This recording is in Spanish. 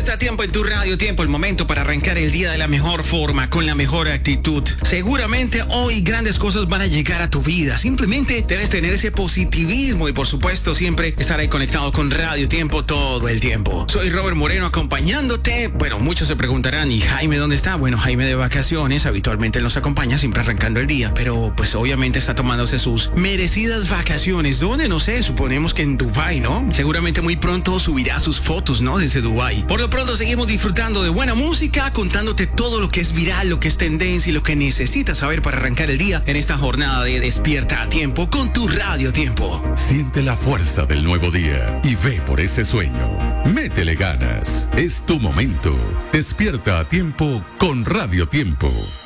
Despierta a tiempo en tu radio tiempo, el momento para arrancar el día de la mejor forma, con la mejor actitud. Seguramente hoy grandes cosas van a llegar a tu vida. Simplemente debes tener ese positivismo y por supuesto siempre estar ahí conectado con Radio Tiempo todo el tiempo. Soy Robert Moreno acompañándote. Bueno, muchos se preguntarán, ¿y Jaime dónde está? Bueno, Jaime de vacaciones, habitualmente él nos acompaña siempre arrancando el día, pero pues obviamente está tomándose sus merecidas vacaciones. ¿Dónde? No sé, suponemos que en Dubái, ¿no? Seguramente muy pronto subirá sus fotos, ¿no? Desde Dubái. Por lo pronto seguimos disfrutando de buena música, contándote todo lo que es viral, lo que es tendencia y lo que necesitas saber para arrancar el día en esta jornada de Despierta a Tiempo con tu Radio Tiempo. Siente la fuerza del nuevo día y ve por ese sueño. Métele ganas. Es tu momento. Despierta a tiempo con Radio Tiempo.